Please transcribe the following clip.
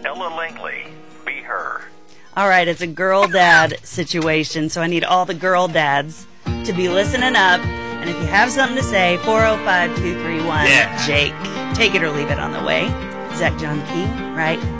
Ella Langley, Be Her. All right, it's a girl dad situation, so I need all the girl dads to be listening up. And if you have something to say, 405-231-JAKE. Take it or leave it on the way. Zach John King, right?